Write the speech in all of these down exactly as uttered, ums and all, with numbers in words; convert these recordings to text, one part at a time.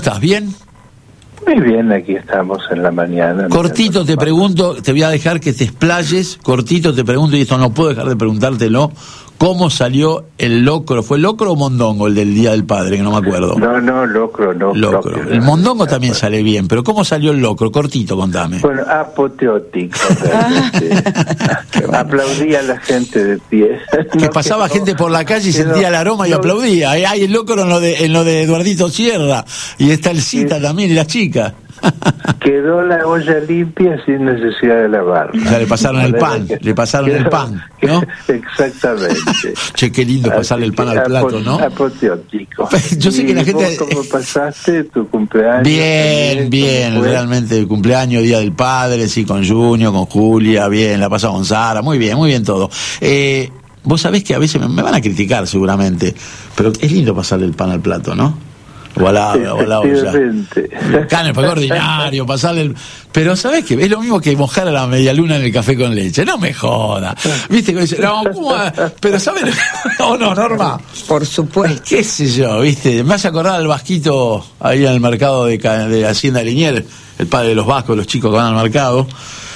estás? ¿Bien? Muy bien, aquí estamos en la mañana. Cortito te pregunto, te voy a dejar que te explayes, cortito te pregunto, y esto no puedo dejar de preguntártelo, ¿cómo salió el locro? ¿Fue locro o mondongo el del Día del Padre? Que no me acuerdo. No, no, locro, no. Locro. Propio, el mondongo también sale bien, pero ¿cómo salió el locro? Cortito, contame. Bueno, apoteótico, realmente. Aplaudía a la gente de pie. Que no, pasaba que no, gente por la calle y sentía no, el aroma y no, aplaudía. Hay el locro en lo de en lo de Eduardito Sierra, y está el Cita sí. también, y las chicas. Quedó la olla limpia sin necesidad de lavarla. O sea, le pasaron el pan, le pasaron el pan, ¿no? Exactamente. Che, qué lindo pasarle el pan al plato, ¿no? Apoteótico. Yo sé que la gente... ¿Cómo pasaste tu cumpleaños? Bien, bien, realmente el cumpleaños, Día del Padre, sí, con Junio, con Julia, bien, la pasamos con Sara, muy bien, muy bien todo. Eh, vos sabés que a veces me, me van a criticar seguramente, pero es lindo pasarle el pan al plato, ¿no? O a la, o a la olla. Cane, fue ordinario, pasarle el... Pero ¿sabés qué? Es lo mismo que mojar a la medialuna en el café con leche. No me joda. ¿Viste? Que dice, no, ¿cómo? Pero ¿sabés? ¿O no, Norma? Por supuesto. ¿Qué sé yo? ¿Viste? Me hace acordar al vasquito ahí en el mercado de, de Hacienda Liniers, el padre de los vascos, los chicos que van al mercado.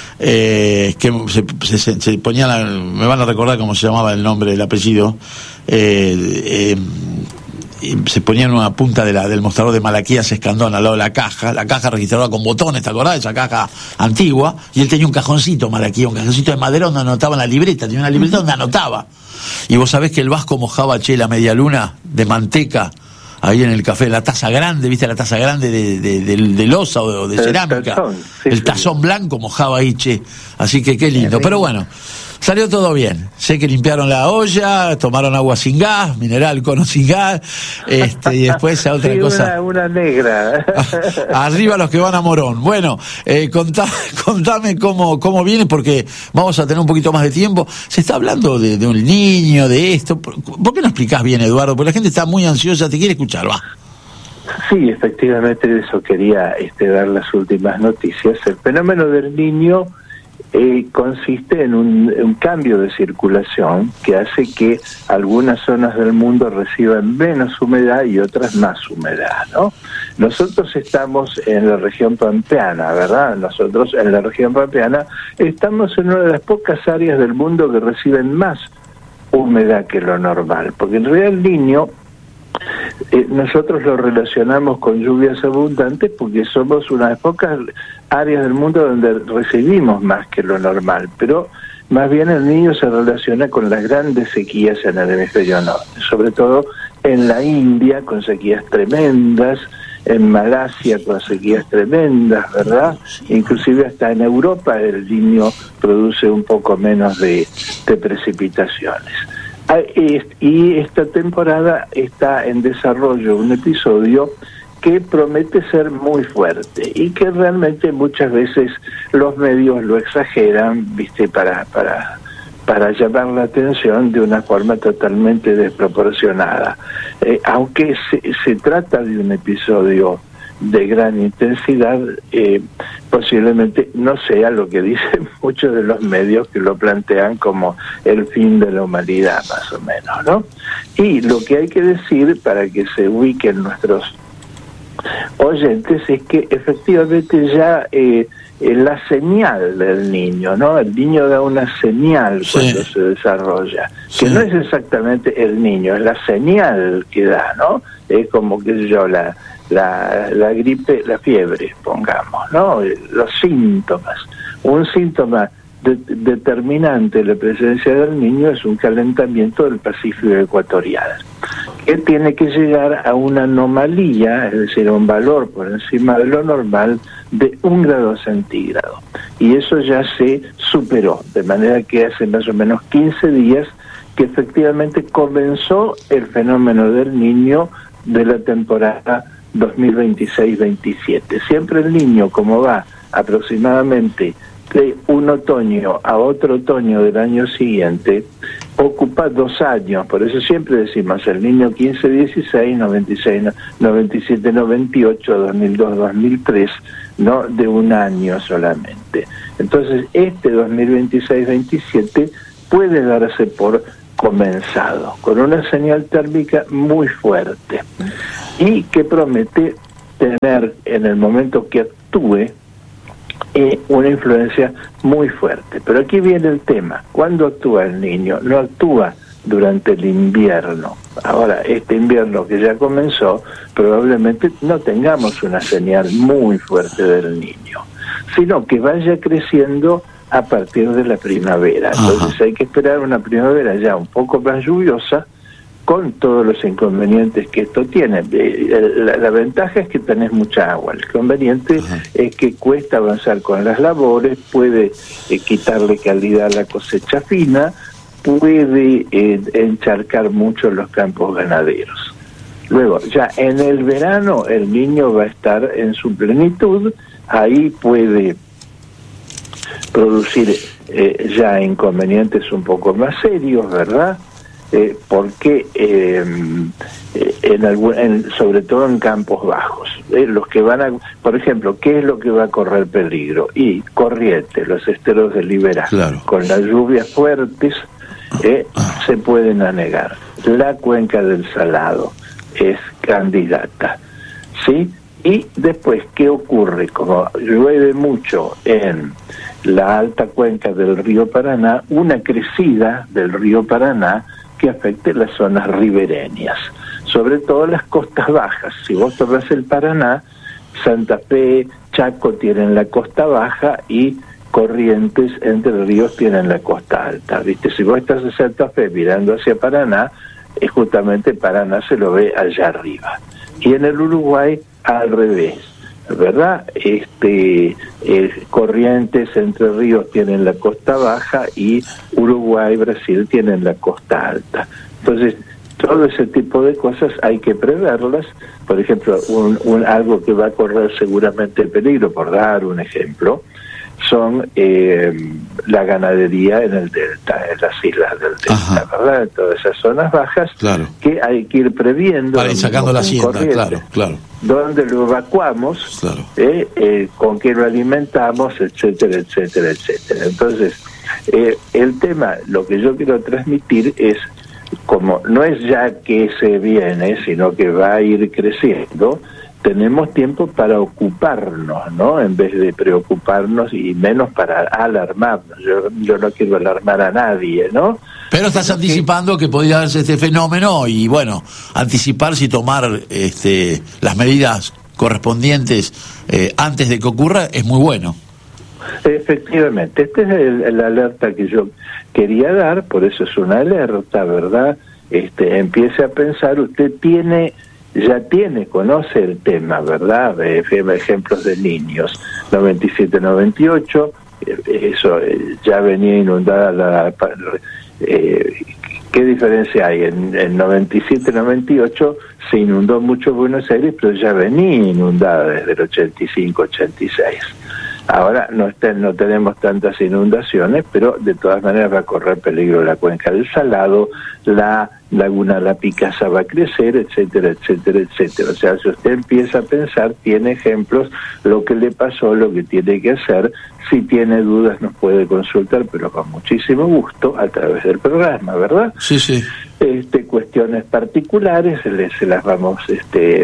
Eh, que se, se, se ponían, la, me van a recordar cómo se llamaba el nombre, el apellido. Eh, eh, Y se ponían una punta de la, del mostrador de Malaquías Escandón al lado de la caja, la caja registrada con botones, ¿te acordás? Esa caja antigua, y él tenía un cajoncito, Malaquía, un cajoncito de madera donde anotaba en la libreta, tenía una libreta donde anotaba. Y vos sabés que el vasco mojaba, che, la media luna de manteca, ahí en el café, la taza grande, ¿viste? La taza grande de, de, de, de loza o de, de cerámica. Tazón, sí, el tazón sí. blanco mojaba ahí, che. Así que qué lindo. Pero bueno, salió todo bien. Sé que limpiaron la olla, tomaron agua sin gas, mineral, cono sin gas, este, y después a otra sí, cosa. Una, una negra. Arriba los que van a Morón. Bueno, eh, contá, contame cómo, cómo viene, porque vamos a tener un poquito más de tiempo. Se está hablando de, de un niño, de esto. ¿Por, ¿Por qué no explicás bien, Eduardo? Porque la gente está muy ansiosa, te quiere escuchar, va. Sí, efectivamente, de eso quería este, dar las últimas noticias. El fenómeno del niño eh, consiste en un, un cambio de circulación que hace que algunas zonas del mundo reciban menos humedad y otras más humedad, ¿no? Nosotros estamos en la región pampeana, ¿verdad? Nosotros en la región pampeana estamos en una de las pocas áreas del mundo que reciben más humedad que lo normal, porque en realidad el Niño Eh, nosotros lo relacionamos con lluvias abundantes porque somos una de las pocas áreas del mundo donde recibimos más que lo normal, pero más bien el Niño se relaciona con las grandes sequías en el hemisferio norte, sobre todo en la India con sequías tremendas, en Malasia con sequías tremendas, ¿verdad? Inclusive hasta en Europa el Niño produce un poco menos de, de precipitaciones. Y esta temporada está en desarrollo un episodio que promete ser muy fuerte y que realmente muchas veces los medios lo exageran, viste, para para para llamar la atención de una forma totalmente desproporcionada. Eh, aunque se, se trata de un episodio de gran intensidad, eh, posiblemente no sea lo que dicen muchos de los medios que lo plantean como el fin de la humanidad, más o menos, ¿no? Y lo que hay que decir para que se ubiquen nuestros oyentes es que efectivamente ya eh, eh, la señal del niño, ¿no? El niño da una señal cuando sí. se desarrolla, que sí. no es exactamente el niño, es la señal que da, ¿no? Es como, qué sé yo, la La, la gripe, la fiebre, pongamos, ¿no? Los síntomas. Un síntoma de, determinante de la presencia del niño es un calentamiento del Pacífico ecuatorial, que tiene que llegar a una anomalía, es decir, a un valor por encima de lo normal de un grado centígrado. Y eso ya se superó, de manera que hace más o menos quince días que efectivamente comenzó el fenómeno del niño de la temporada dos mil veintiséis veintisiete. Siempre el Niño, como va aproximadamente de un otoño a otro otoño del año siguiente, ocupa dos años. Por eso siempre decimos el Niño quince dieciséis, noventa y seis, noventa y siete, noventa y ocho, dos mil dos, dos mil tres, no de un año solamente. Entonces este dos mil veintiséis veintisiete puede darse por comenzado, con una señal térmica muy fuerte y que promete tener en el momento que actúe eh, una influencia muy fuerte. Pero aquí viene el tema: ¿cuándo actúa el niño? No actúa durante el invierno. Ahora, este invierno que ya comenzó, probablemente no tengamos una señal muy fuerte del niño, sino que vaya creciendo a partir de la primavera. Entonces Ajá. hay que esperar una primavera ya un poco más lluviosa, con todos los inconvenientes que esto tiene. La, la ventaja es que tenés mucha agua, el inconveniente Ajá. es que cuesta avanzar con las labores, puede eh, quitarle calidad a la cosecha fina, puede eh, encharcar mucho los campos ganaderos. Luego, ya en el verano, el niño va a estar en su plenitud, ahí puede producir eh, ya inconvenientes un poco más serios, ¿verdad? Eh, porque eh, en algún, en, sobre todo en campos bajos, eh, los que van a, por ejemplo, ¿qué es lo que va a correr peligro? Y corriente, los esteros de Liberá, claro. con las lluvias fuertes eh, se pueden anegar. La cuenca del Salado es candidata, ¿sí? Y después, ¿qué ocurre? Como llueve mucho en la alta cuenca del río Paraná, una crecida del río Paraná que afecte las zonas ribereñas, sobre todo las costas bajas. Si vos tomás el Paraná, Santa Fe, Chaco tienen la costa baja y Corrientes, Entre Ríos tienen la costa alta. ¿Viste? Si vos estás en Santa Fe mirando hacia Paraná, es justamente Paraná se lo ve allá arriba. Y en el Uruguay, al revés, ¿verdad? Este eh, Corrientes, Entre Ríos tienen la costa baja y Uruguay, Brasil tienen la costa alta. Entonces, todo ese tipo de cosas hay que preverlas. Por ejemplo, un, un algo que va a correr seguramente peligro, por dar un ejemplo, son eh, la ganadería en el delta, en las islas del delta, Ajá. ¿verdad? En todas esas zonas bajas, claro. que hay que ir previendo. Para ir sacando la hacienda, claro, claro. Dónde lo evacuamos, claro. eh, eh, con qué lo alimentamos, etcétera, etcétera, etcétera. Entonces, eh, el tema, lo que yo quiero transmitir es, como no es ya que se viene, sino que va a ir creciendo, tenemos tiempo para ocuparnos, ¿no? En vez de preocuparnos y menos para alarmarnos. Yo, yo no quiero alarmar a nadie, ¿no? Pero estás Pero anticipando que, que podría darse este fenómeno y, bueno, anticiparse y tomar este, las medidas correspondientes eh, antes de que ocurra es muy bueno. Efectivamente, esta es el, el alerta que yo quería dar, por eso es una alerta, ¿verdad? Este, empiece a pensar, usted tiene... ya tiene, conoce el tema, ¿verdad? Eh, ejemplos de niños, noventa y siete noventa y ocho, eh, eso, eh, ya venía inundada la... Eh, ¿qué diferencia hay? En, en noventa y siete noventa y ocho se inundó mucho Buenos Aires, pero ya venía inundada desde el ochenta y cinco ochenta y seis. Ahora no, está, no tenemos tantas inundaciones, pero de todas maneras va a correr peligro la cuenca del Salado, la laguna La Picasa va a crecer, etcétera, etcétera, etcétera. O sea, si usted empieza a pensar, tiene ejemplos, lo que le pasó, lo que tiene que hacer. Si tiene dudas nos puede consultar, pero con muchísimo gusto a través del programa, ¿verdad? Sí, sí. Este, cuestiones particulares se, les, se las vamos... este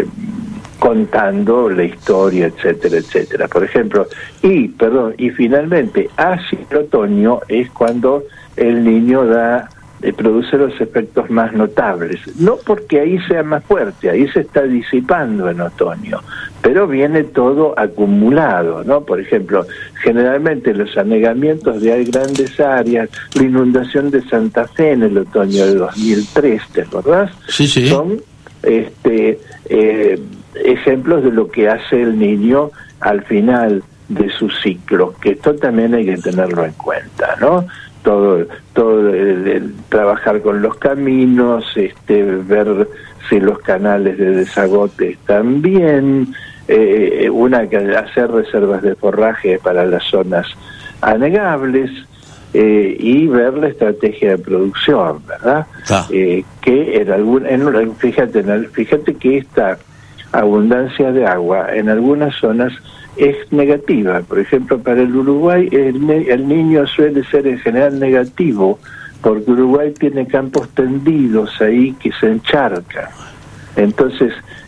contando la historia, etcétera, etcétera. Por ejemplo, y, perdón, y finalmente, hacia el otoño es cuando el niño da, eh, produce los efectos más notables. No porque ahí sea más fuerte, ahí se está disipando en otoño, pero viene todo acumulado, ¿no? Por ejemplo, generalmente los anegamientos de grandes áreas, la inundación de Santa Fe en el otoño de dos mil tres, ¿te acordás? Sí, sí. Son, este, eh, ejemplos de lo que hace el niño al final de su ciclo, que esto también hay que tenerlo en cuenta, ¿no? Todo, todo el, el trabajar con los caminos, este, ver si los canales de desagote están bien, eh, una hacer reservas de forraje para las zonas anegables, eh, y ver la estrategia de producción, ¿verdad? Ah. Eh, que en algún, en, fíjate, en, fíjate que esta abundancia de agua en algunas zonas es negativa. Por ejemplo, para el Uruguay el, el niño suele ser en general negativo, porque Uruguay tiene campos tendidos ahí que se encharcan. Entonces,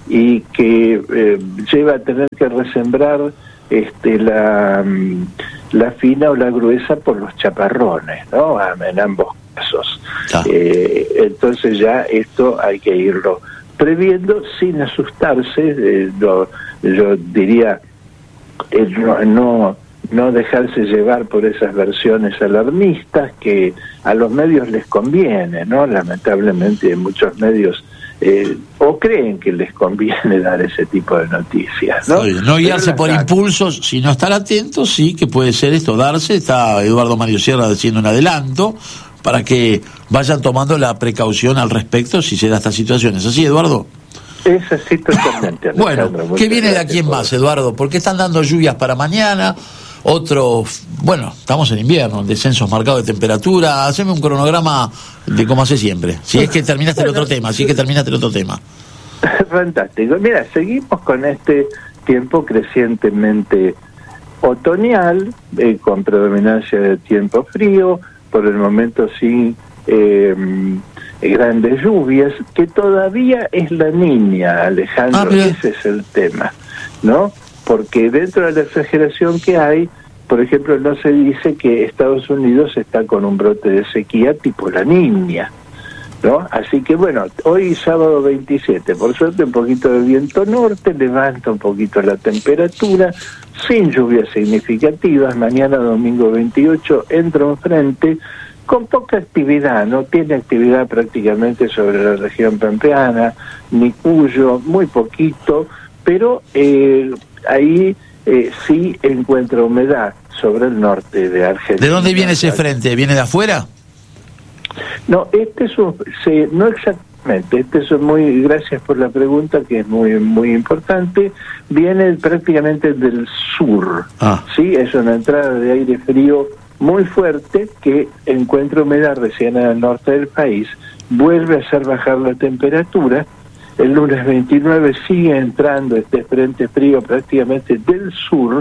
y que eh, lleva a tener que resembrar este, la, la fina o la gruesa por los chaparrones, ¿no? En ambos casos. Ah. Eh, entonces ya esto hay que irlo previendo sin asustarse. Eh, no, yo diría eh, no, no no dejarse llevar por esas versiones alarmistas que a los medios les conviene, ¿no? Lamentablemente muchos medios eh, o creen que les conviene dar ese tipo de noticias, ¿no? Oye, no guiarse por impulsos, sino estar atentos, sí, que puede ser esto, darse. Está Eduardo Mario Sierra diciendo un adelanto para que vayan tomando la precaución al respecto si se da esta situación. ¿Es así, Eduardo? Es así totalmente. Bueno, ¿qué viene de aquí en más, Eduardo? Porque están dando lluvias para mañana. Otro, bueno, estamos en invierno, descensos marcados de temperatura. Haceme un cronograma de cómo hace siempre. Si es que terminaste bueno, el otro tema, si es que terminaste el otro tema. Fantástico. Mira, seguimos con este tiempo crecientemente otoñal, eh, con predominancia de tiempo frío, por el momento sin eh, grandes lluvias, que todavía es la niña, Alejandro, ah, pero... ese es el tema, ¿no? Porque dentro de la exageración que hay, por ejemplo, no se dice que Estados Unidos está con un brote de sequía tipo la Niña, ¿no? Así que bueno, hoy sábado veintisiete, por suerte un poquito de viento norte, levanta un poquito la temperatura, sin lluvias significativas. Mañana domingo veintiocho entra un frente con poca actividad, no tiene actividad prácticamente sobre la región pampeana, ni Cuyo, muy poquito, pero eh, ahí eh, sí encuentra humedad sobre el norte de Argentina. ¿De dónde viene ese frente? ¿Viene de afuera? No, este es un, se, no exactamente, este es muy, gracias por la pregunta, que es muy muy importante, viene prácticamente del sur, ah. sí, es una entrada de aire frío muy fuerte que encuentra humedad recién en el norte del país, vuelve a hacer bajar la temperatura. El lunes veintinueve sigue entrando este frente frío prácticamente del sur,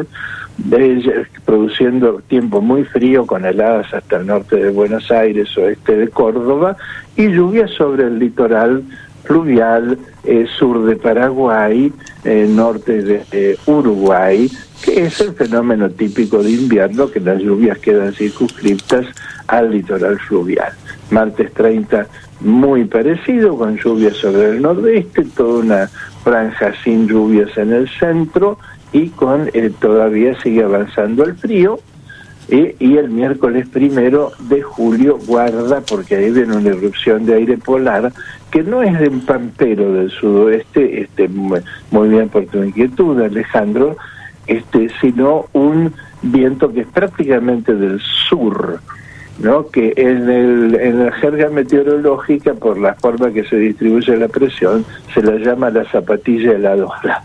de, produciendo tiempo muy frío con heladas hasta el norte de Buenos Aires, oeste de Córdoba, y lluvias sobre el litoral fluvial, eh, sur de Paraguay, eh, norte de eh, Uruguay, que es el fenómeno típico de invierno, que las lluvias quedan circunscriptas al litoral fluvial. Martes treinta, muy parecido, con lluvias sobre el nordeste, toda una franja sin lluvias en el centro, y con eh, todavía sigue avanzando el frío, eh, y el miércoles primero de julio guarda, porque ahí viene una irrupción de aire polar, que no es de un pampero del sudoeste, este, muy, muy bien por tu inquietud, Alejandro, este, sino un viento que es prácticamente del sur, ¿no? Que en, el, en la jerga meteorológica, por la forma que se distribuye la presión, se la llama la zapatilla heladora.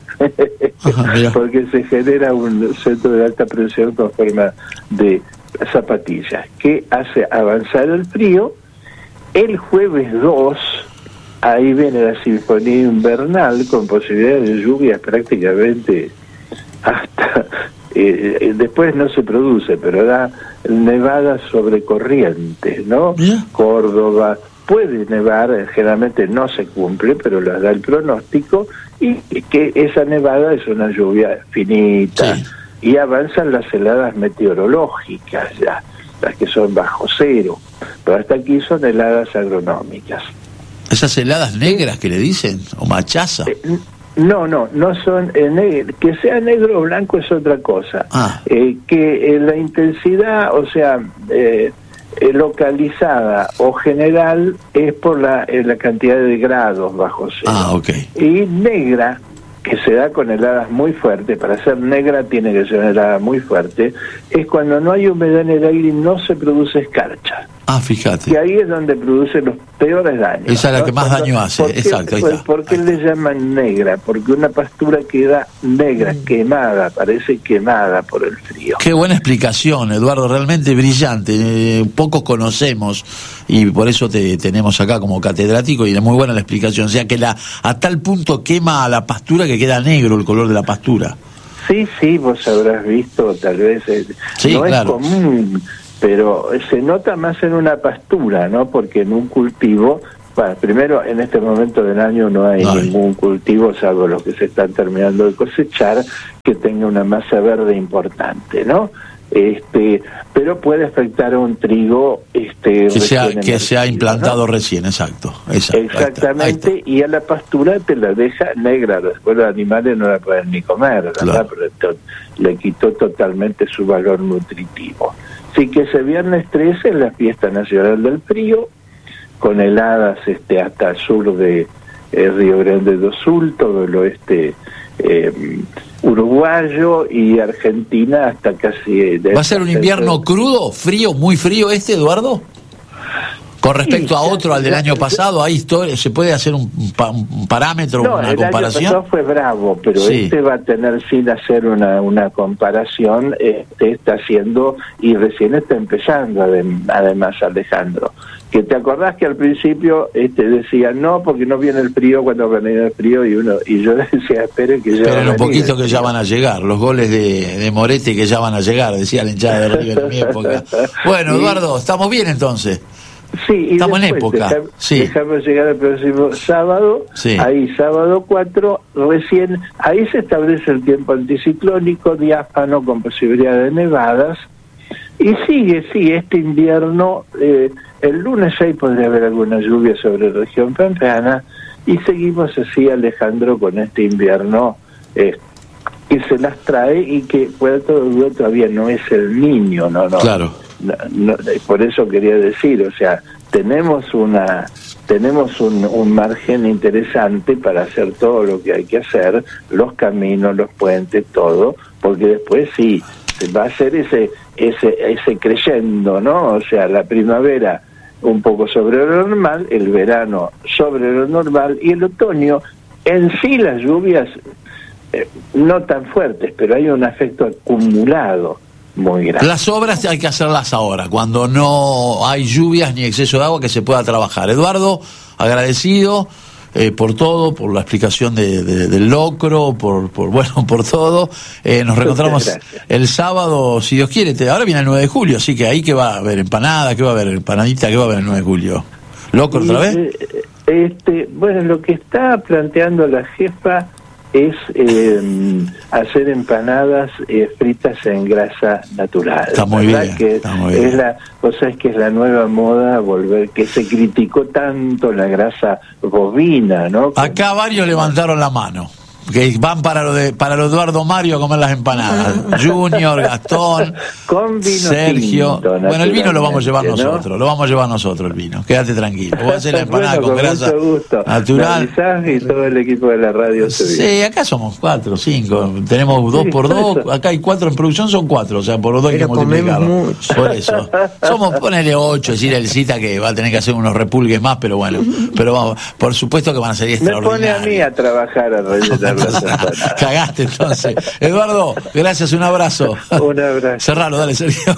Ajá, porque se genera un centro de alta presión con forma de zapatilla, que hace avanzar el frío. El jueves dos, ahí viene la sinfonía invernal, con posibilidades de lluvias prácticamente hasta... Eh, después no se produce, pero da nevadas sobre corrientes, ¿no? ¿Yeah? Córdoba, puede nevar, generalmente no se cumple, pero las da el pronóstico, y que esa nevada es una lluvia finita, sí. Y avanzan las heladas meteorológicas ya, las que son bajo cero, pero hasta aquí son heladas agronómicas. ¿Esas heladas negras que le dicen? ¿O machaza? Eh, No, no, no son eh, negro. Que sea negro o blanco es otra cosa. Ah. Eh, que eh, la intensidad, o sea, eh, eh, localizada o general es por la, eh, la cantidad de grados bajo cero. Ah, okay. Y negra, que se da con heladas muy fuertes, para ser negra tiene que ser una helada muy fuerte, es cuando no hay humedad en el aire y no se produce escarcha. Ah, fíjate. Y ahí es donde produce los peores daños. Esa es la, ¿no?, que más cuando, daño hace, ¿por qué, exacto. Ahí está. ¿Por qué le llaman negra? Porque una pastura queda negra, mm. quemada, parece quemada por el frío. Qué buena explicación, Eduardo, realmente brillante. Eh, pocos conocemos y por eso te tenemos acá como catedrático, y es muy buena la explicación. O sea, que la a tal punto quema a la pastura que queda negro el color de la pastura. Sí, sí, vos habrás visto, tal vez. Eh, sí, no claro. Es común, pero se nota más en una pastura, ¿no? Porque en un cultivo Bueno, primero, en este momento del año no hay no ningún hay. cultivo, salvo los que se están terminando de cosechar, que tenga una masa verde importante, ¿no? Este, pero puede afectar a un trigo este, que sea que se ha implantado, ¿no? Recién, exacto, exacto. Exactamente, ahí está, ahí está. Y a la pastura te la deja negra, después los animales no la pueden ni comer, ¿verdad? Claro. Pero esto le quitó totalmente su valor nutritivo. Así que ese viernes trece es la fiesta nacional del frío, con heladas este, hasta el sur de eh, Río Grande do Sul, todo el oeste eh, uruguayo y Argentina hasta casi... ¿Va a ser un invierno de... crudo, frío, muy frío este, Eduardo? Con respecto sí, a otro, ya, al del ya, año pasado, ¿hay historia, ¿se puede hacer un, un parámetro, no, una comparación? No, el año pasado fue bravo, pero sí. Este va a tener, sin hacer una, una comparación, este está haciendo, y recién está empezando, además, Alejandro. Que te acordás que al principio este decía no, porque no viene el frío cuando viene el frío, y uno y yo decía, esperen que ya Esperen un poquito que ya van a llegar, los goles de, de Moretti que ya van a llegar, decía la hinchada de River en mi época. Bueno, Eduardo, estamos bien entonces. Sí, y estamos en época. Dejamos, sí. dejamos llegar el próximo sábado, sí. Ahí sábado cuatro, recién, ahí se establece el tiempo anticiclónico, diáfano, con posibilidad de nevadas, y sigue, sí, este invierno, eh, el lunes seis podría haber alguna lluvia sobre la región pampeana, y seguimos así, Alejandro, con este invierno eh, que se las trae y que, Puerto Duro todavía no es el Niño, no, no. Claro. No, no, por eso quería decir, o sea, tenemos una tenemos un, un margen interesante para hacer todo lo que hay que hacer, los caminos, los puentes, todo, porque después sí se va a hacer ese ese ese creyendo, ¿no? O sea, la primavera un poco sobre lo normal, el verano sobre lo normal, y el otoño en sí las lluvias eh, no tan fuertes, pero hay un efecto acumulado muy grande. Las obras hay que hacerlas ahora, cuando no hay lluvias ni exceso de agua, que se pueda trabajar. Eduardo, agradecido eh, por todo, por la explicación de, de, del locro, por, por bueno, por todo. Eh, nos reencontramos el sábado, si Dios quiere. Te, ahora viene el nueve de julio, así que ahí que va a haber empanada, que va a haber empanadita, que va a haber el nueve de julio. ¿Locro otra vez? Este, bueno, lo que está planteando la jefa es eh, hacer empanadas eh, fritas en grasa natural. Está muy bien, que está muy es bien. La, o sea, es que es la nueva moda volver, que se criticó tanto la grasa bovina, ¿no? Acá varios levantaron la mano, que van para lo de para lo Eduardo Mario a comer las empanadas. Junior, Gastón, con vino Sergio. Tinto, bueno, el vino lo vamos a llevar nosotros, ¿no? Lo vamos a llevar nosotros el vino. Quédate tranquilo. Voy a hacer la empanada bueno, con, con grasa gusto. natural. Y todo el equipo de la radio. Sí, acá somos cuatro, cinco. Tenemos dos sí, por dos. Eso. Acá hay cuatro en producción, son cuatro. O sea, por los dos hay que multiplicarlo. Por eso. Somos, ponele ocho, decir el cita que va a tener que hacer unos repulgues más, pero bueno. Pero vamos, por supuesto que van a ser extraordinarios. Me pone a mí a trabajar a rellenar las empanadas. Cagaste entonces. Eduardo, gracias, un abrazo. Un abrazo. Cerralo, dale, Sergio.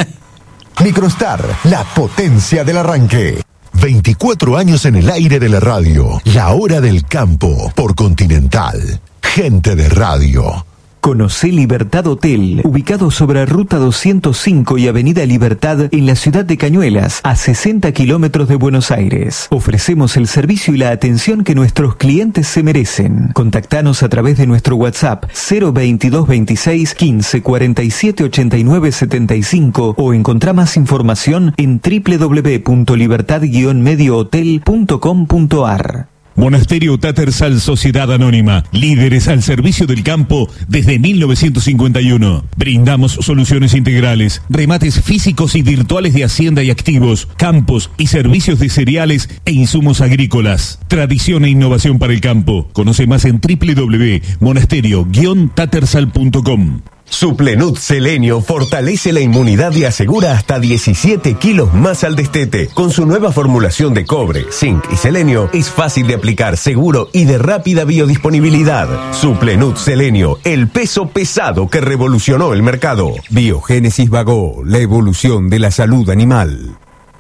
Microstar, la potencia del arranque. veinticuatro años en el aire de la radio. La hora del campo, por Continental. Gente de radio. Conocé Libertad Hotel, ubicado sobre Ruta doscientos cinco y Avenida Libertad en la ciudad de Cañuelas, a sesenta kilómetros de Buenos Aires. Ofrecemos el servicio y la atención que nuestros clientes se merecen. Contactanos a través de nuestro WhatsApp cero veintidós veintiséis quince cuarenta y siete ochenta y nueve setenta y cinco o encontrá más información en doble u doble u doble u punto libertad guion medio hotel punto com punto a r. Monasterio Tattersall Sociedad Anónima, líderes al servicio del campo desde mil novecientos cincuenta y uno. Brindamos soluciones integrales, remates físicos y virtuales de hacienda y activos, campos y servicios de cereales e insumos agrícolas. Tradición e innovación para el campo. Conoce más en doble u doble u doble u punto monasterio guion tattersall punto com. Suplenut Selenio fortalece la inmunidad y asegura hasta diecisiete kilos más al destete. Con su nueva formulación de cobre, zinc y selenio, es fácil de aplicar, seguro y de rápida biodisponibilidad. Suplenut Selenio, el peso pesado que revolucionó el mercado. Biogénesis Bagó, la evolución de la salud animal.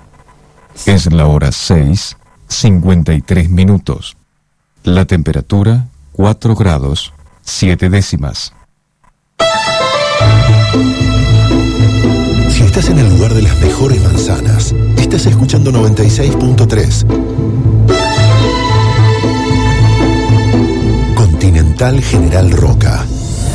Es la hora seis, cincuenta y tres minutos. La temperatura, cuatro grados, siete décimas. Si estás en el lugar de las mejores manzanas, estás escuchando noventa y seis punto tres. Continental General Roca.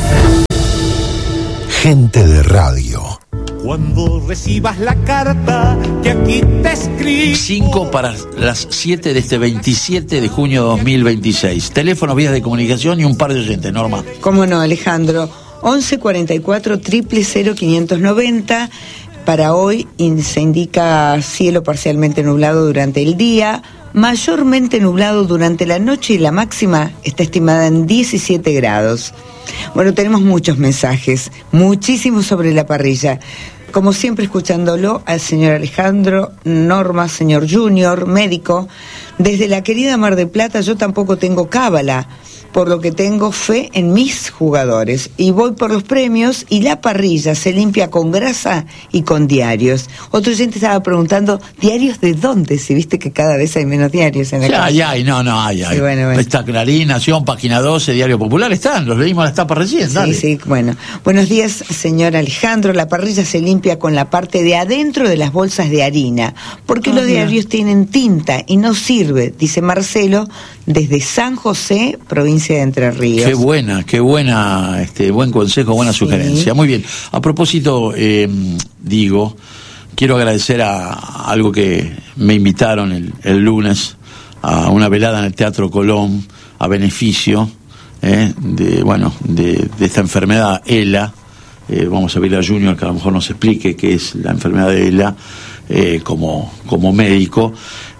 Gente de radio. Cuando recibas la carta que aquí te escribo. cinco para las siete de este veintisiete de junio de dos mil veintiséis. Teléfono, vías de comunicación y un par de oyentes, Norma. ¿Cómo no, Alejandro? once cuarenta y cuatro, cero cero cero, quinientos noventa. Para hoy se indica cielo parcialmente nublado durante el día, mayormente nublado durante la noche y la máxima está estimada en diecisiete grados. Bueno, tenemos muchos mensajes, muchísimos sobre la parrilla. Como siempre, escuchándolo al señor Alejandro, Norma, señor Junior, médico. Desde la querida Mar del Plata yo tampoco tengo cábala, por lo que tengo fe en mis jugadores. Y voy por los premios y la parrilla se limpia con grasa y con diarios. Otro oyente estaba preguntando, ¿diarios de dónde? Si viste que cada vez hay menos diarios en la casa. Hay, hay, no, no, hay, hay. Sí, bueno, bueno. Está Clarín, Nación, Página doce, Diario Popular, están, los leímos las tapas recién, dale. Sí, sí, bueno. Buenos días, señor Alejandro. La parrilla se limpia con la parte de adentro de las bolsas de harina, porque ah, los diarios bien. tienen tinta y no sirve, dice Marcelo, desde San José, provincia de Entre Ríos. Qué buena, qué buena, este, buen consejo, buena sí. sugerencia. Muy bien. A propósito, eh, digo, quiero agradecer a, a algo que me invitaron el, el lunes, a una velada en el Teatro Colón, a beneficio eh, de, bueno, de, de esta enfermedad ELA. Eh, vamos a pedir a Junior que a lo mejor nos explique qué es la enfermedad de ELA eh, como, como médico.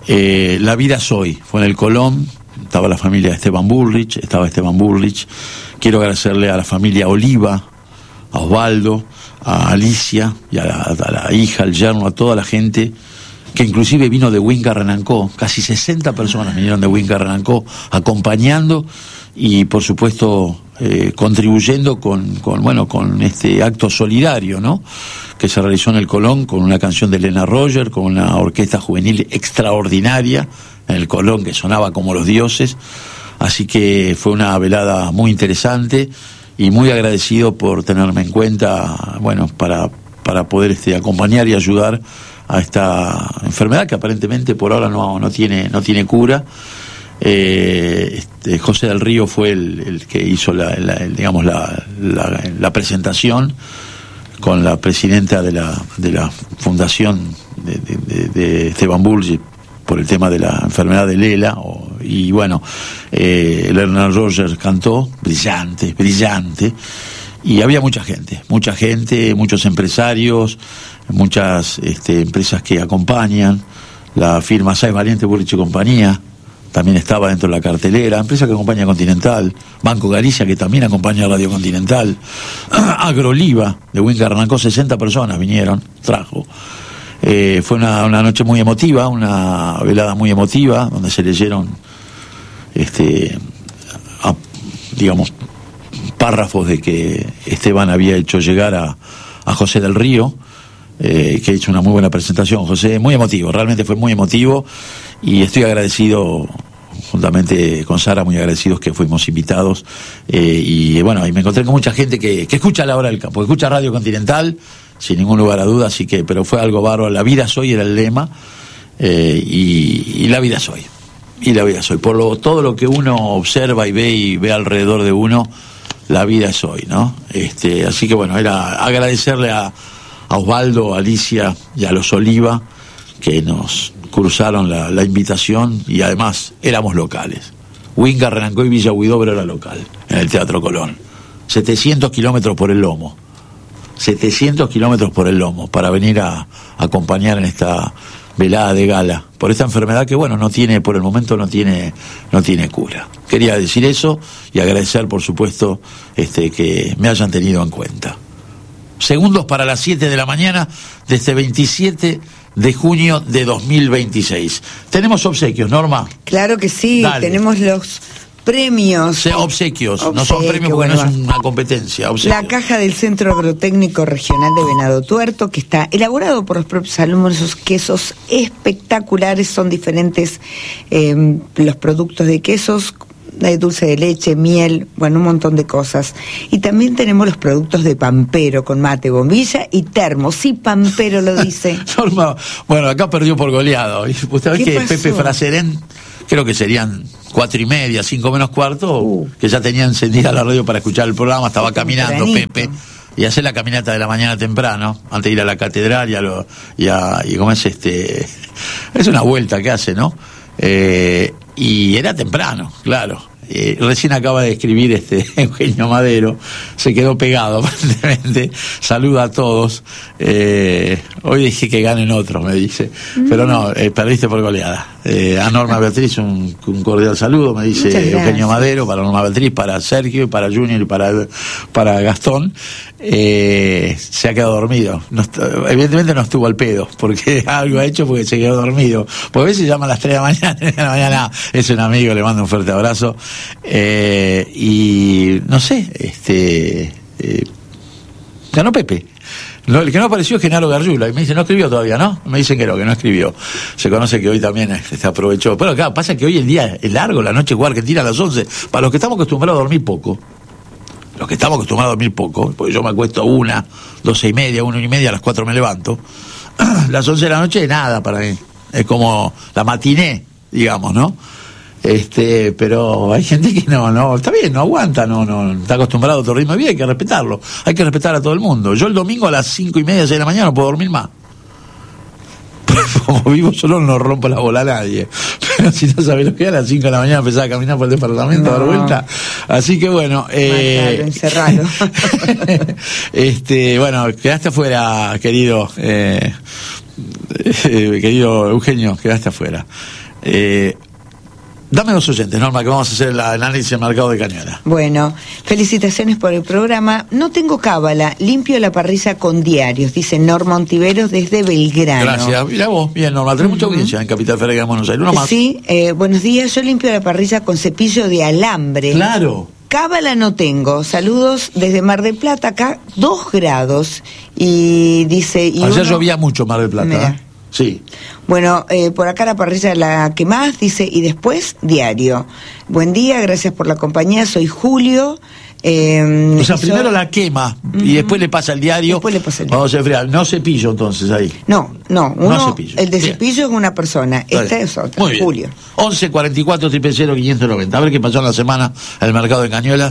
Eh, La vida es hoy, fue en el Colón. Estaba la familia de Esteban Bullrich, estaba Esteban Bullrich. Quiero agradecerle a la familia Oliva, a Osvaldo, a Alicia y a la, a la hija, al yerno, a toda la gente que inclusive vino de Winca Renancó. Casi sesenta personas vinieron de Winca Renancó acompañando y por supuesto eh, contribuyendo con, con bueno con este acto solidario, ¿no?, que se realizó en el Colón con una canción de Elena Roger, con una orquesta juvenil extraordinaria en el Colón que sonaba como los dioses. Así que fue una velada muy interesante y muy agradecido por tenerme en cuenta, bueno, para, para poder este, acompañar y ayudar a esta enfermedad que aparentemente por ahora no, no tiene, no tiene cura. Eh, este, José del Río fue el, el que hizo la, la, el, digamos la, la, la presentación con la presidenta de la, de la fundación de, de, de, de Esteban Bullrich por el tema de la enfermedad de Lela, o, y bueno, eh, Lerner Rogers cantó, brillante, brillante, y había mucha gente, mucha gente, muchos empresarios, muchas este, empresas que acompañan, la firma Sáenz Valiente Bullrich y Compañía, también estaba dentro de la cartelera, empresa que acompaña a Continental, Banco Galicia que también acompaña a Radio Continental, Agroliva de Winca Renancó, sesenta personas vinieron, trajo. Eh, fue una, una noche muy emotiva, una velada muy emotiva, donde se leyeron, este, a, digamos, párrafos de que Esteban había hecho llegar a, a José del Río, eh, que ha hecho una muy buena presentación. José, muy emotivo, realmente fue muy emotivo, y estoy agradecido, juntamente con Sara, muy agradecidos que fuimos invitados, eh, y bueno, y me encontré con mucha gente que, que escucha La Hora del Campo, que escucha Radio Continental, sin ningún lugar a duda, así que, pero fue algo bárbaro. La vida es hoy era el lema, eh, y, y la vida es hoy, y la vida es hoy. Por lo, todo lo que uno observa y ve y ve alrededor de uno, la vida es hoy, ¿no? Este, así que bueno, era agradecerle a, a Osvaldo, a Alicia y a los Oliva, que nos cruzaron la, la invitación, y además éramos locales. Winca Renancó y Villa Huidobro era local, en el Teatro Colón. setecientos kilómetros por el lomo. setecientos kilómetros por el lomo para venir a, a acompañar en esta velada de gala por esta enfermedad que, bueno, no tiene, por el momento no tiene no tiene cura. Quería decir eso y agradecer, por supuesto, este que me hayan tenido en cuenta. Segundos para las siete de la mañana de este veintisiete de junio de dos mil veintiséis. Tenemos obsequios, Norma. Claro que sí. Dale. Tenemos los premios. O sea, obsequios. Obsequio, no son premios porque bueno, no es una competencia. Obsequios. La caja del Centro Agrotécnico Regional de Venado Tuerto, que está elaborado por los propios alumnos, esos quesos espectaculares, son diferentes eh, los productos de quesos, de dulce de leche, miel, bueno, un montón de cosas. Y también tenemos los productos de Pampero, con mate, bombilla y termo. Sí, Pampero lo dice. Norma, bueno, acá perdió por goleado. Usted ve que pasó? Pepe Fraserén creo que serían cuatro y media, cinco menos cuarto, uh. que ya tenía encendida la radio para escuchar el programa, estaba caminando Pepe, y hacer la caminata de la mañana temprano, antes de ir a la catedral y a lo, y a, y como es este, es una vuelta que hace, ¿no? Eh, y era temprano, claro. Eh, recién acaba de escribir este Eugenio Madero, se quedó pegado aparentemente, saluda a todos, eh, hoy dije que ganen otros, me dice, mm. pero no, eh, perdiste por goleada. Eh, a Norma Beatriz un, un cordial saludo, me dice Eugenio Madero, para Norma Beatriz, para Sergio, para Junior y para, para Gastón. Eh, se ha quedado dormido, no, evidentemente no estuvo al pedo, porque algo ha hecho porque se quedó dormido, porque a veces llama a las tres de la mañana, de la mañana es un amigo, le mando un fuerte abrazo. Eh, y no sé, este eh, ganó Pepe. No, el que no apareció es Genaro Gargiulo, y me dice, no escribió todavía, ¿no? Me dicen que no, que no escribió. Se conoce que hoy también se aprovechó. Pero claro, pasa que hoy el día es largo, la noche juega Argentina a las once. Para los que estamos acostumbrados a dormir poco, los que estamos acostumbrados a dormir poco, porque yo me acuesto a una, doce y media, una y media, a las cuatro me levanto. Las once de la noche, nada para mí. Es como la matiné, digamos, ¿no? Este, pero hay gente que no, no, está bien, no aguanta, no, no, está acostumbrado a otro ritmo de vida, hay que respetarlo, hay que respetar a todo el mundo. Yo el domingo a las cinco y media, seis de la mañana no puedo dormir más. Como vivo solo no rompo la bola a nadie. Pero si no sabes lo que es, a las cinco de la mañana empezaba a caminar por el departamento, no. a dar vuelta. Así que bueno, eh, encerralo. este, bueno, quedaste afuera, querido, eh, eh, querido Eugenio, quedaste afuera. Eh, Dame los oyentes, Norma, que vamos a hacer el análisis del mercado de Cañuelas. Bueno, felicitaciones por el programa. No tengo cábala, limpio la parrilla con diarios, dice Norma Ontiveros desde Belgrano. Gracias. Mira vos, bien, Norma, tenés uh-huh. mucha audiencia en Capital Federal de Buenos Aires. Uno más. Sí, eh, buenos días, yo limpio la parrilla con cepillo de alambre. Claro. Cábala no tengo. Saludos desde Mar del Plata, acá dos grados. Y dice... Y Ayer uno... llovía mucho Mar del Plata. Mirá. ¿eh? Sí. Bueno, eh, por acá la parrilla la que más, dice, y después diario. Buen día, gracias por la compañía, soy Julio. Eh, o sea, eso... primero la quema uh-huh. y después le pasa el diario. Después le pasa el diario. Vamos a enfriar. No cepillo entonces ahí. No, no, uno, no cepillo. El de Bien. cepillo es una persona, esta es otra, Muy bien. Julio. once cuarenta y cuatro, cero cero, quinientos noventa. A ver qué pasó en la semana en el mercado de Cañuelas.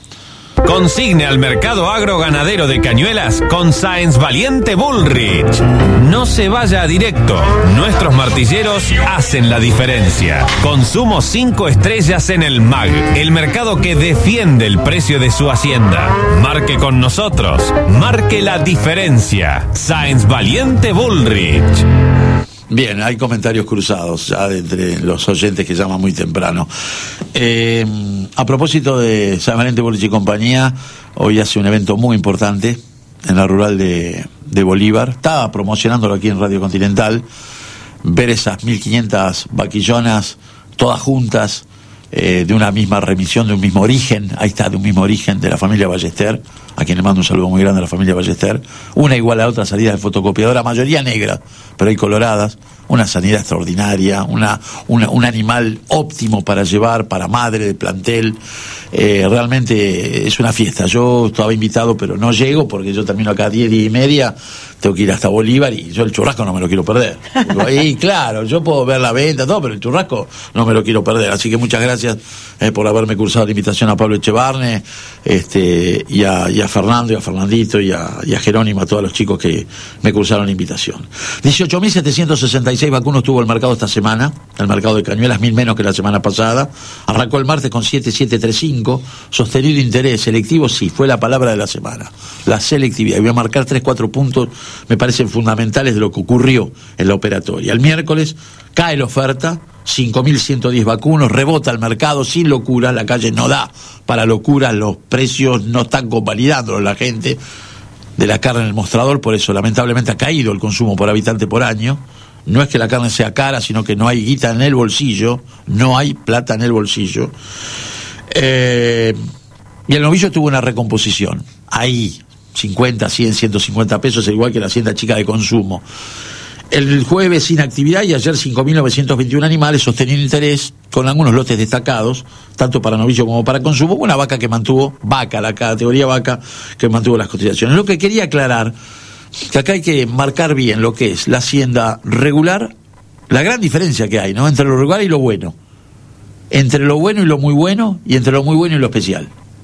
Consigne al mercado agroganadero de Cañuelas con Sáenz Valiente Bullrich. No se vaya a directo. Nuestros martilleros hacen la diferencia. Consumo cinco estrellas en el M A G, el mercado que defiende el precio de su hacienda. Marque con nosotros. Marque la diferencia. Sáenz Valiente Bullrich. Bien, hay comentarios cruzados ya de entre los oyentes que llaman muy temprano. Eh, a propósito de Sáenz Valiente Bullrich y compañía, hoy hace un evento muy importante en la rural de, de Bolívar. Estaba promocionándolo aquí en Radio Continental. Ver esas mil quinientas vaquillonas, todas juntas, eh, de una misma remisión, de un mismo origen. Ahí está, de un mismo origen, de la familia Ballester, a quien le mando un saludo muy grande a la familia Ballester. Una igual a otra, salida de fotocopiadora, mayoría negra, pero hay coloradas. Una sanidad extraordinaria, una, una un animal óptimo para llevar, para madre de plantel. Eh, realmente es una fiesta. Yo estaba invitado, pero no llego porque yo termino acá a diez, diez y media, tengo que ir hasta Bolívar y yo el churrasco no me lo quiero perder. Ahí, claro, yo puedo ver la venta, todo, pero el churrasco no me lo quiero perder. Así que muchas gracias eh, por haberme cursado la invitación a Pablo Echevarne, este, y a, y a Fernando, y a Fernandito, y a, y a Jerónimo, a todos los chicos que me cursaron la invitación. dieciocho mil setecientos sesenta y seis vacunos tuvo el mercado esta semana, el mercado de Cañuelas, mil menos que la semana pasada. Arrancó el martes con siete mil setecientos treinta y cinco, sostenido interés, selectivo, sí, fue la palabra de la semana, la selectividad. Y voy a marcar tres, cuatro puntos, me parecen fundamentales de lo que ocurrió en la operatoria. El miércoles cae la oferta, cinco mil ciento diez vacunos, rebota el mercado sin locura, la calle no da para locura, los precios no están convalidándolo la gente de la carne en el mostrador, por eso lamentablemente ha caído el consumo por habitante por año. No es que la carne sea cara, sino que no hay guita en el bolsillo, no hay plata en el bolsillo. Eh, y el novillo tuvo una recomposición, ahí, cincuenta, cien, ciento cincuenta pesos, igual que la hacienda chica de consumo. El jueves inactividad y ayer cinco mil novecientos veintiuno animales sosteniendo interés con algunos lotes destacados, tanto para novillo como para consumo. Una vaca que mantuvo, vaca, la categoría vaca que mantuvo las cotizaciones. Lo que quería aclarar, que acá hay que marcar bien lo que es la hacienda regular, la gran diferencia que hay, ¿no?, entre lo regular y lo bueno. entre lo bueno y lo muy bueno y entre lo muy bueno y lo especial,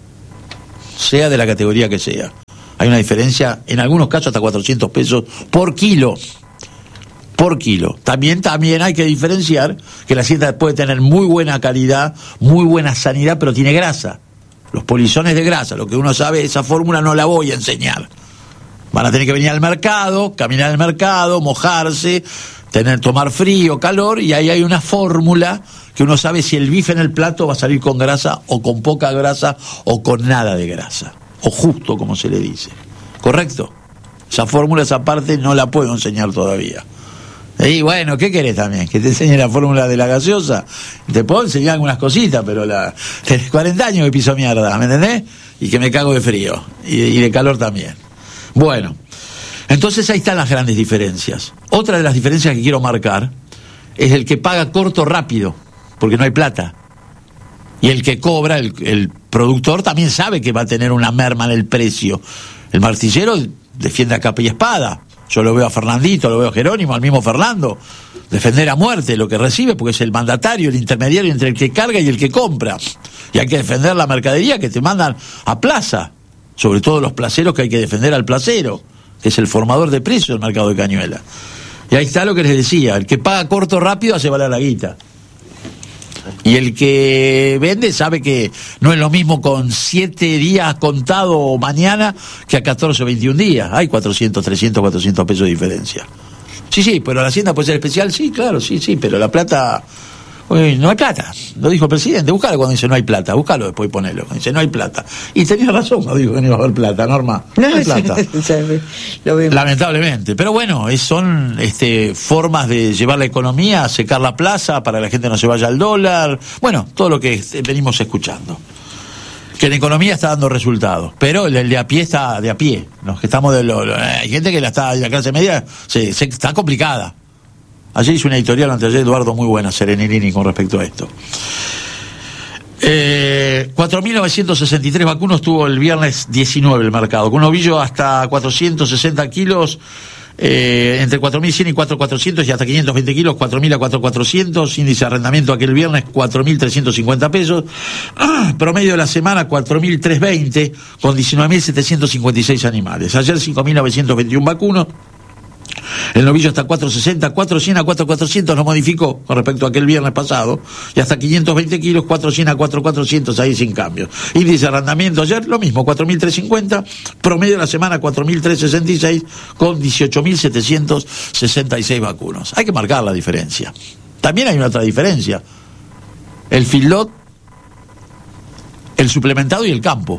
sea de la categoría que sea. Hay una diferencia, en algunos casos hasta cuatrocientos pesos por kilo. Por kilo. También, también hay que diferenciar que la hacienda puede tener muy buena calidad, muy buena sanidad, pero tiene grasa. Los polizones de grasa, lo que uno sabe, esa fórmula no la voy a enseñar. Van a tener que venir al mercado, caminar al mercado, mojarse, tener, tomar frío, calor, y ahí hay una fórmula que uno sabe si el bife en el plato va a salir con grasa o con poca grasa o con nada de grasa, o justo, como se le dice. ¿Correcto? Esa fórmula, esa parte no la puedo enseñar todavía. Y bueno, ¿qué querés también? ¿Que te enseñe la fórmula de la gaseosa? Te puedo enseñar algunas cositas, pero la tenés cuarenta años que piso mierda, ¿me entendés? Y que me cago de frío, y de, y de calor también. Bueno, entonces ahí están las grandes diferencias. Otra de las diferencias que quiero marcar es el que paga corto rápido, porque no hay plata. Y el que cobra, el, el productor, también sabe que va a tener una merma en el precio. El martillero defiende a capa y espada. Yo lo veo a Fernandito, lo veo a Jerónimo, al mismo Fernando, defender a muerte lo que recibe, porque es el mandatario, el intermediario entre el que carga y el que compra. Y hay que defender la mercadería que te mandan a plaza, sobre todo los placeros, que hay que defender al placero, que es el formador de precios del mercado de Cañuelas. Y ahí está lo que les decía, el que paga corto rápido hace valer la guita. Y el que vende sabe que no es lo mismo con siete días contado mañana que a catorce o veintiún días. Hay cuatrocientos, trescientos, cuatrocientos pesos de diferencia. Sí, sí, pero la hacienda puede ser especial, sí, claro, sí, sí, pero la plata... Uy, no hay plata, lo dijo el presidente. Búscalo cuando dice no hay plata, búscalo después y ponelo. Cuando dice no hay plata. Y tenía razón cuando dijo que no iba a haber plata, Norma. No, no hay plata. Lamentablemente. Pero bueno, es, son este, formas de llevar la economía, secar la plaza para que la gente no se vaya al dólar. Bueno, todo lo que venimos escuchando. Que la economía está dando resultados, pero el, el de a pie está de a pie. Los que estamos de lo, lo, hay gente que la está la clase media se, se está complicada. Ayer hizo una editorial anteayer Eduardo muy buena, Serenilini, con respecto a esto. Eh, cuatro mil novecientos sesenta y tres vacunos tuvo el viernes diecinueve el mercado, con un ovillo hasta cuatrocientos sesenta kilos, eh, entre cuatro mil cien y cuatro mil cuatrocientos y hasta quinientos veinte kilos, cuatro mil a cuatro mil cuatrocientos, índice de arrendamiento aquel viernes cuatro mil trescientos cincuenta pesos, ah, promedio de la semana cuatro mil trescientos veinte, con diecinueve mil setecientos cincuenta y seis animales. Ayer cinco mil novecientos veintiuno vacunos. El novillo hasta cuatro sesenta, cuatro cien a cuatro cuatrocientos lo modificó con respecto a aquel viernes pasado, y hasta quinientos veinte kilos, cuatro cien a cuatro cuatrocientos, ahí sin cambio. Índice de arrendamiento ayer lo mismo, cuatro mil trescientos cincuenta, promedio de la semana cuatro mil trescientos sesenta y seis, con dieciocho mil setecientos sesenta y seis vacunos. Hay que marcar la diferencia. También hay una otra diferencia: el feedlot, el suplementado y el campo.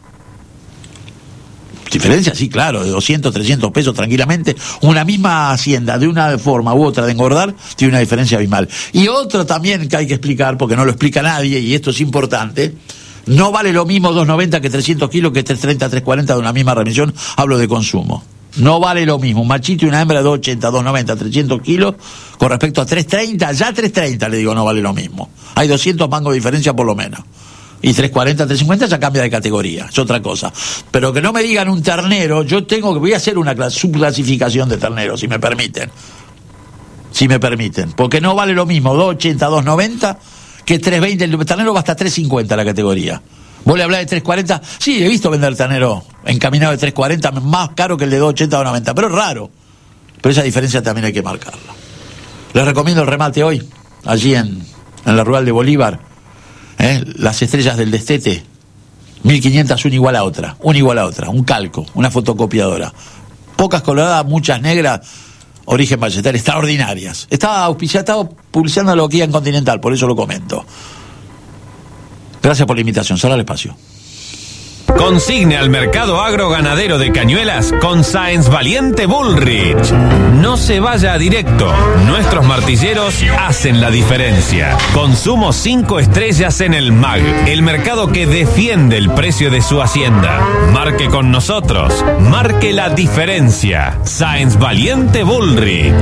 Diferencia, sí, claro, de doscientos, trescientos pesos tranquilamente. Una misma hacienda, de una forma u otra de engordar, tiene una diferencia abismal. Y otro también que hay que explicar, porque no lo explica nadie, y esto es importante: no vale lo mismo dos noventa que trescientos kilos, que tres treinta, tres cuarenta de una misma remisión. Hablo de consumo. No vale lo mismo un machito y una hembra de dos ochenta, dos noventa, trescientos kilos, con respecto a tres treinta, ya tres treinta le digo no vale lo mismo. Hay doscientos mangos de diferencia por lo menos. Y tres cuarenta, tres cincuenta ya cambia de categoría, es otra cosa. Pero que no me digan un ternero, yo tengo que, voy a hacer una subclasificación de terneros, si me permiten. Si me permiten. Porque no vale lo mismo dos ochenta, dos noventa que tres veinte, el ternero va hasta tres cincuenta la categoría. ¿Vos le hablás de tres cuarenta? Sí, he visto vender ternero encaminado de tres cuarenta más caro que el de dos ochenta, dos noventa, pero es raro. Pero esa diferencia también hay que marcarla. Les recomiendo el remate hoy, allí en, en la Rural de Bolívar. ¿Eh? Las estrellas del destete, mil quinientas, una igual a otra, una igual a otra, un calco, una fotocopiadora. Pocas coloradas, muchas negras, origen Ballester, extraordinarias. Estaba auspiciado, estaba publicando lo que iba en Continental, por eso lo comento. Gracias por la invitación, cerra el espacio. Consigne al mercado agroganadero de Cañuelas con Sáenz Valiente Bullrich. No se vaya a directo. Nuestros martilleros hacen la diferencia. Consumo cinco estrellas en el M A G, el mercado que defiende el precio de su hacienda. Marque con nosotros. Marque la diferencia. Sáenz Valiente Bullrich.